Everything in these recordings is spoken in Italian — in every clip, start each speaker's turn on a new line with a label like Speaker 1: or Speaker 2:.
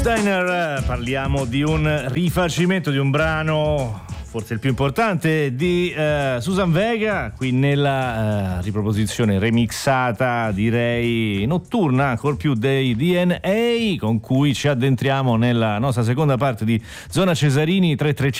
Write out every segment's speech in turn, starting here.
Speaker 1: Diner, parliamo di un rifacimento di un brano, forse il più importante, di Suzanne Vega, qui nella riproposizione remixata, direi notturna, ancor più dei DNA, con cui ci addentriamo nella nostra seconda parte di Zona Cesarini.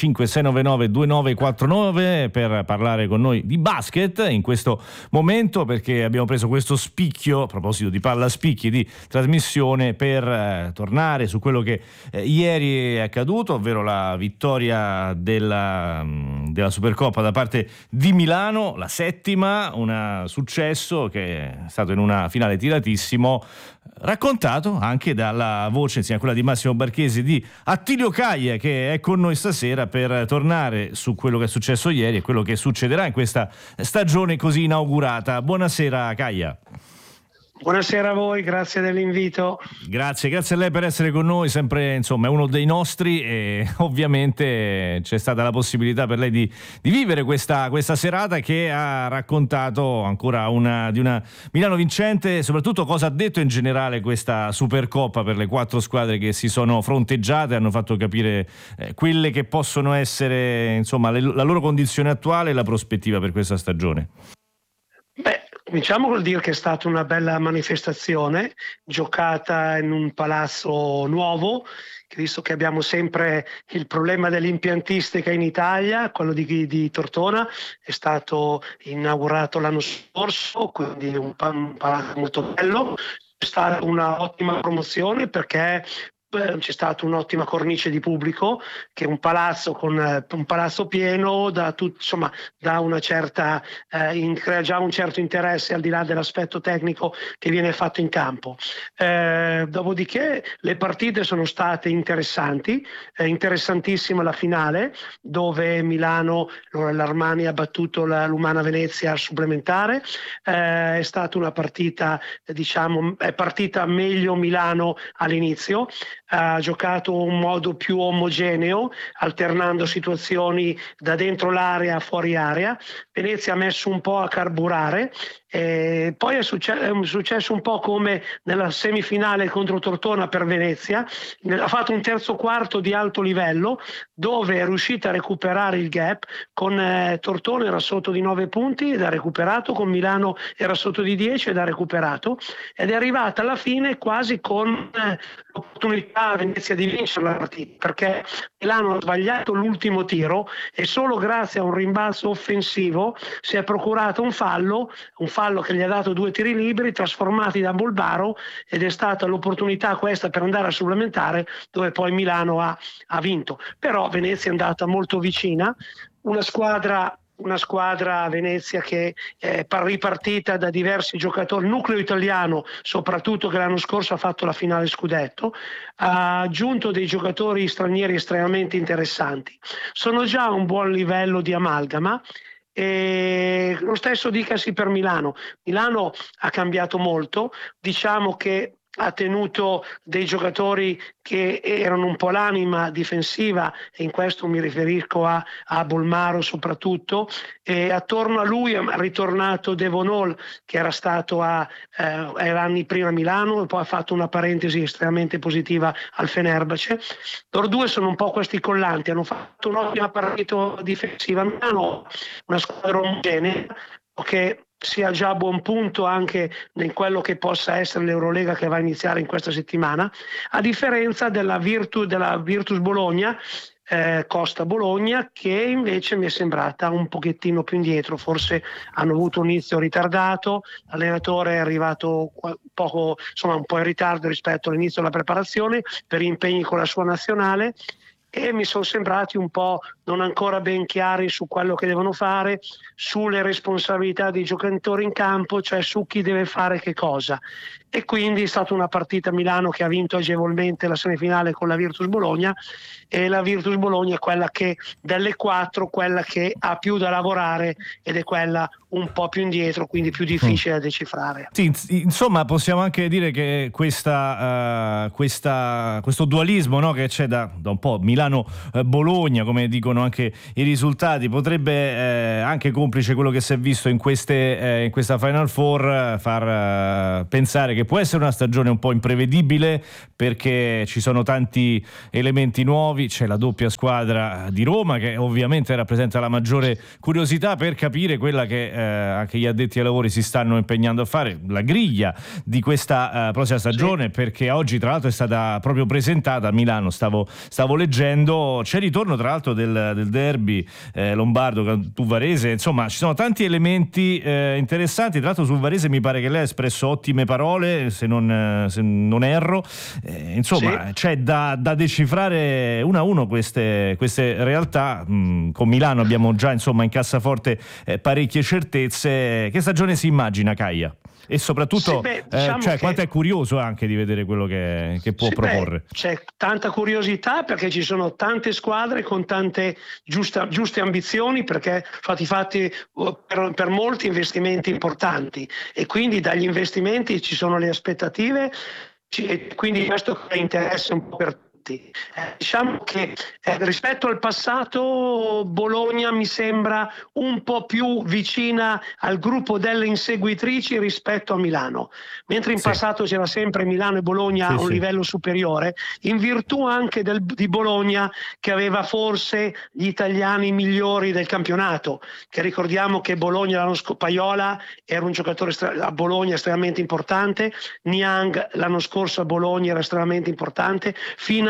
Speaker 1: 335-699-2949 per parlare con noi di basket in questo momento, perché abbiamo preso questo spicchio, a proposito di palla spicchi, di trasmissione per tornare su quello che ieri è accaduto, ovvero la vittoria della Supercoppa da parte di Milano, la settima, un successo che è stato in una finale tiratissimo, raccontato anche dalla voce, insieme a quella di Massimo Barchesi, di Attilio Caia, che è con noi stasera per tornare su quello che è successo ieri e quello che succederà in questa stagione così inaugurata. Buonasera Caia.
Speaker 2: Buonasera a voi, grazie dell'invito.
Speaker 1: Grazie a lei per essere con noi, sempre insomma è uno dei nostri, e ovviamente c'è stata la possibilità per lei di vivere questa serata che ha raccontato ancora di una Milano vincente, soprattutto cosa ha detto in generale questa Supercoppa per le quattro squadre che si sono fronteggiate, hanno fatto capire quelle che possono essere insomma la loro condizione attuale e la prospettiva per questa stagione.
Speaker 2: Cominciamo col dire che è stata una bella manifestazione, giocata in un palazzo nuovo, visto che abbiamo sempre il problema dell'impiantistica in Italia, quello di Tortona è stato inaugurato l'anno scorso, quindi un palazzo molto bello. È stata una ottima promozione perché c'è stata un'ottima cornice di pubblico, che un palazzo pieno da una certa crea già un certo interesse al di là dell'aspetto tecnico che viene fatto in campo. Dopodiché le partite sono state interessanti, interessantissima la finale dove Milano, l'Armani ha battuto l'Umana Venezia al supplementare. È stata una partita, è partita meglio Milano all'inizio, ha giocato in modo più omogeneo, alternando situazioni da dentro l'area a fuori area. Venezia ha messo un po' a carburare. Poi è successo un po' come nella semifinale contro Tortona per Venezia, ha fatto un terzo quarto di alto livello dove è riuscita a recuperare il gap, con Tortona era sotto di 9 punti ed ha recuperato, con Milano era sotto di 10 ed ha recuperato, ed è arrivata alla fine quasi con l'opportunità a Venezia di vincere la partita, perché Milano ha sbagliato l'ultimo tiro e solo grazie a un rimbalzo offensivo si è procurato un fallo che gli ha dato 2 tiri liberi trasformati da Bolbaro, ed è stata l'opportunità questa per andare a supplementare, dove poi Milano ha vinto. Però Venezia è andata molto vicina, una squadra Venezia che è ripartita da diversi giocatori, nucleo italiano soprattutto, che l'anno scorso ha fatto la finale scudetto, ha aggiunto dei giocatori stranieri estremamente interessanti, sono già a un buon livello di amalgama. E lo stesso dicasi per Milano. Milano ha cambiato molto, diciamo che ha tenuto dei giocatori che erano un po' l'anima difensiva, e in questo mi riferisco a Bolmaro soprattutto, e attorno a lui è ritornato Devon Hall, che era stato era anni prima a Milano e poi ha fatto una parentesi estremamente positiva al Fenerbahce. Loro due sono un po' questi collanti, hanno fatto un'ottima partita difensiva. Milano, una squadra omogenea che sia già a buon punto anche in quello che possa essere l'Eurolega che va a iniziare in questa settimana, a differenza della Virtus Bologna, Costa Bologna, che invece mi è sembrata un pochettino più indietro, forse hanno avuto un inizio ritardato, l'allenatore è arrivato un po' in ritardo rispetto all'inizio della preparazione per impegni con la sua nazionale, e mi sono sembrati un po' non ancora ben chiari su quello che devono fare, sulle responsabilità dei giocatori in campo, cioè su chi deve fare che cosa. E quindi è stata una partita a Milano che ha vinto agevolmente la semifinale con la Virtus Bologna, e la Virtus Bologna è quella che delle quattro, quella che ha più da lavorare, ed è quella un po' più indietro, quindi più difficile da decifrare.
Speaker 1: Sì, insomma possiamo anche dire che questo dualismo, no, che c'è da un po', Milano-Bologna, come dicono anche i risultati, potrebbe anche, complice quello che si è visto in questa Final Four, far pensare che che può essere una stagione un po' imprevedibile perché ci sono tanti elementi nuovi, c'è la doppia squadra di Roma che ovviamente rappresenta la maggiore curiosità per capire quella che anche gli addetti ai lavori si stanno impegnando a fare, la griglia di questa prossima stagione, perché oggi tra l'altro è stata proprio presentata a Milano, stavo leggendo, c'è il ritorno tra l'altro del derby lombardo tu Varese, insomma ci sono tanti elementi interessanti. Tra l'altro sul Varese mi pare che lei ha espresso ottime parole, se non erro, insomma c'è da decifrare uno a uno queste realtà. Con Milano abbiamo già insomma in cassaforte parecchie certezze. Che stagione si immagina Caia? E soprattutto quanto è curioso anche di vedere quello che può proporre.
Speaker 2: C'è tanta curiosità perché ci sono tante squadre con tante giuste ambizioni, perché sono fatti per molti investimenti importanti e quindi dagli investimenti ci sono le aspettative e quindi questo interessa un po' per tutti. Diciamo che rispetto al passato Bologna mi sembra un po' più vicina al gruppo delle inseguitrici rispetto a Milano, mentre in passato c'era sempre Milano e Bologna a un livello superiore, in virtù anche di Bologna che aveva forse gli italiani migliori del campionato, che ricordiamo che Bologna Paiola era un giocatore a Bologna estremamente importante, Niang l'anno scorso a Bologna era estremamente importante, fino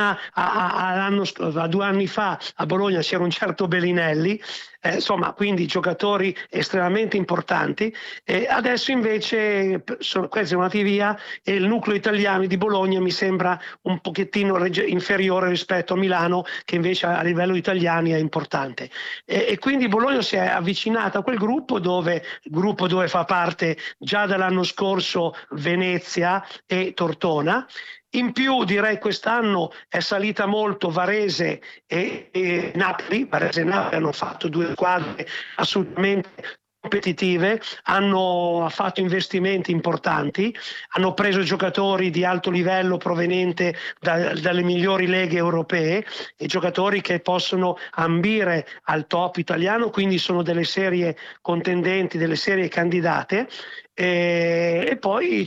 Speaker 2: a 2 anni fa a Bologna c'era un certo Bellinelli, insomma quindi giocatori estremamente importanti, adesso invece sono andati via e il nucleo italiano di Bologna mi sembra un pochettino inferiore rispetto a Milano, che invece a livello italiani è importante, e quindi Bologna si è avvicinata a quel gruppo dove fa parte già dall'anno scorso Venezia e Tortona. In più direi quest'anno è salita molto Varese e Napoli. Varese e Napoli hanno fatto 2 squadre assolutamente competitive, hanno fatto investimenti importanti, hanno preso giocatori di alto livello proveniente dalle migliori leghe europee e giocatori che possono ambire al top italiano, quindi sono delle serie contendenti, delle serie candidate. E poi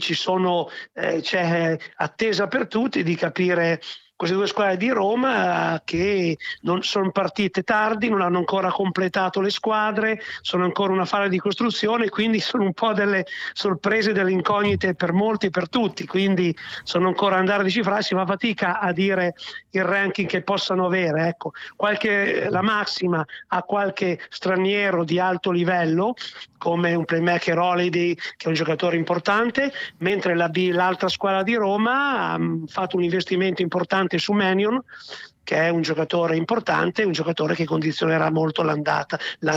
Speaker 2: c'è attesa per tutti di capire queste 2 squadre di Roma che non sono partite tardi, non hanno ancora completato le squadre, sono ancora una fase di costruzione, quindi sono un po' delle sorprese, delle incognite per molti e per tutti, quindi sono ancora andare a decifrare, si fa fatica a dire il ranking che possano avere, ecco, la massima ha qualche straniero di alto livello come un playmaker Holiday che è un giocatore importante, mentre l'altra squadra di Roma ha fatto un investimento importante su Mannion, che è un giocatore importante, un giocatore che condizionerà molto l'annata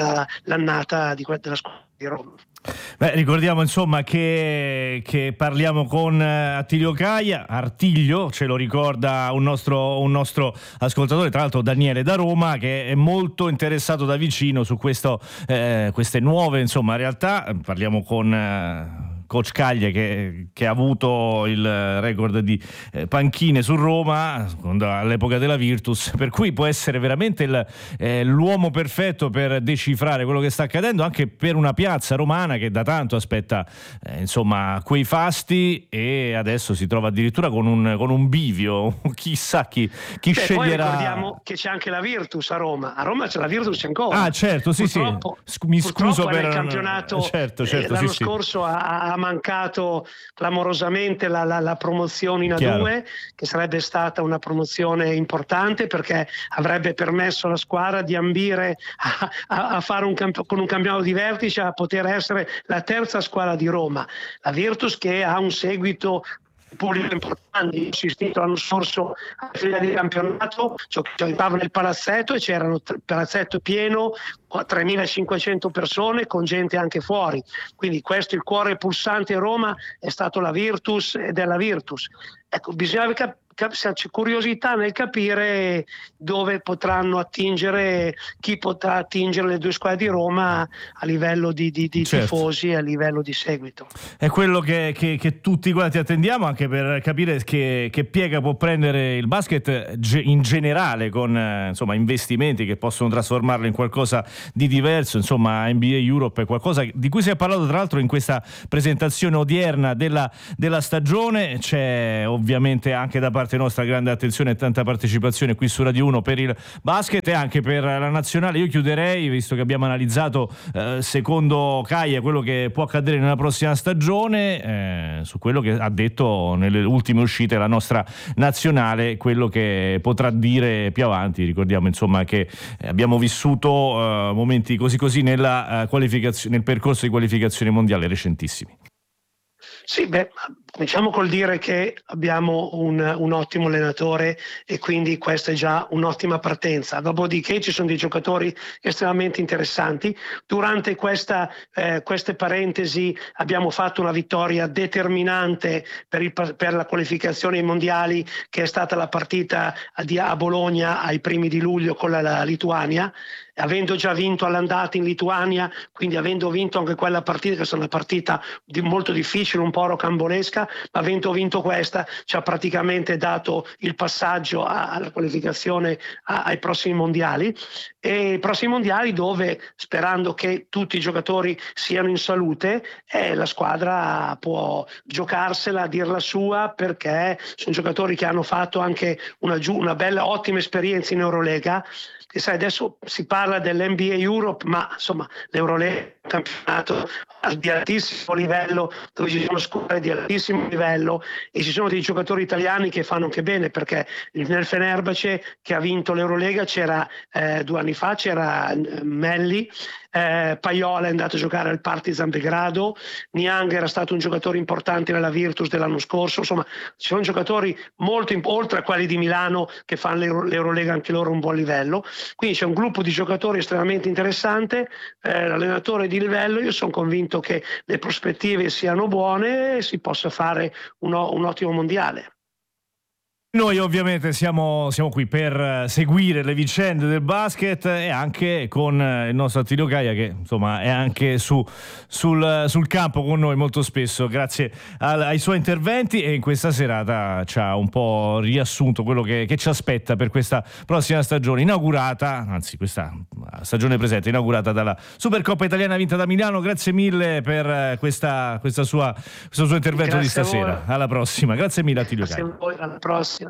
Speaker 2: della squadra di Roma.
Speaker 1: Ricordiamo insomma che parliamo con Attilio Caia, Artiglio, ce lo ricorda un nostro ascoltatore, tra l'altro Daniele da Roma, che è molto interessato da vicino su queste nuove insomma realtà. Parliamo con coach Caglia che ha avuto il record di panchine su Roma all'epoca della Virtus, per cui può essere veramente l'uomo perfetto per decifrare quello che sta accadendo anche per una piazza romana che da tanto aspetta insomma quei fasti, e adesso si trova addirittura con un bivio, chissà chi sceglierà.
Speaker 2: Poi ricordiamo che c'è anche la Virtus a Roma c'è la Virtus c'è ancora.
Speaker 1: Certo,
Speaker 2: purtroppo,
Speaker 1: mi scuso
Speaker 2: per il campionato
Speaker 1: certo,
Speaker 2: l'anno scorso ha mancato clamorosamente la promozione in A2, che sarebbe stata una promozione importante perché avrebbe permesso alla squadra di ambire a fare con un campionato di vertice a poter essere la terza squadra di Roma. La Virtus che ha un seguito pubblico importante, ho assistito l'anno scorso alla fine del campionato, giocavo nel palazzetto e c'erano palazzetto pieno, 3.500 persone con gente anche fuori, quindi questo il cuore pulsante a Roma è stato la Virtus ed è la Virtus. Ecco, bisogna c'è curiosità nel capire dove potranno attingere, chi potrà attingere le due squadre di Roma a livello di
Speaker 1: Certo.
Speaker 2: tifosi e a livello di seguito.
Speaker 1: È quello che tutti quanti attendiamo, anche per capire che piega può prendere il basket in generale, con insomma investimenti che possono trasformarlo in qualcosa di diverso. Insomma, NBA Europe è qualcosa di cui si è parlato tra l'altro in questa presentazione odierna della stagione. C'è ovviamente anche da parte nostra grande attenzione e tanta partecipazione qui su Radio 1 per il basket e anche per la nazionale. Io chiuderei, visto che abbiamo analizzato secondo Caia quello che può accadere nella prossima stagione, su quello che ha detto nelle ultime uscite la nostra nazionale, quello che potrà dire più avanti. Ricordiamo insomma che abbiamo vissuto momenti così nella qualificazione, nel percorso di qualificazione mondiale recentissimi.
Speaker 2: Sì, cominciamo col dire che abbiamo un ottimo allenatore e quindi questa è già un'ottima partenza. Dopodiché ci sono dei giocatori estremamente interessanti. Durante queste parentesi abbiamo fatto una vittoria determinante per la qualificazione ai mondiali, che è stata la partita a Bologna ai primi di luglio con la Lituania. Avendo già vinto all'andata in Lituania, quindi avendo vinto anche quella partita, che è una partita molto difficile, un po' rocambolesca, ma avendo vinto questa ci ha praticamente dato il passaggio alla qualificazione ai prossimi mondiali. E i prossimi mondiali dove, sperando che tutti i giocatori siano in salute, la squadra può giocarsela, dirla sua, perché sono giocatori che hanno fatto anche una bella, ottima esperienza in Eurolega. E sai, adesso si parla dell'NBA Europe, ma insomma l'Eurolega è un campionato di altissimo livello, dove ci sono squadre di altissimo livello e ci sono dei giocatori italiani che fanno anche bene, perché nel Fenerbahce, che ha vinto l'Eurolega, c'era 2 anni fa, c'era Melli, Paiola è andato a giocare al Partizan Belgrado, Niang era stato un giocatore importante nella Virtus dell'anno scorso. Insomma, ci sono giocatori molto oltre a quelli di Milano che fanno l'Eurolega anche loro a un buon livello, quindi c'è un gruppo di giocatori estremamente interessante, l'allenatore di livello. Io sono convinto che le prospettive siano buone e si possa fare un ottimo mondiale.
Speaker 1: Noi ovviamente siamo qui per seguire le vicende del basket e anche con il nostro Attilio Caia, che insomma è anche sul campo con noi molto spesso grazie ai suoi interventi, e in questa serata ci ha un po' riassunto quello che ci aspetta per questa prossima stagione inaugurata, anzi questa stagione presente inaugurata dalla Supercoppa italiana vinta da Milano. Grazie mille per questo suo intervento. Grazie di stasera. Alla prossima. Grazie mille Attilio Caia.
Speaker 2: Grazie a voi, alla prossima.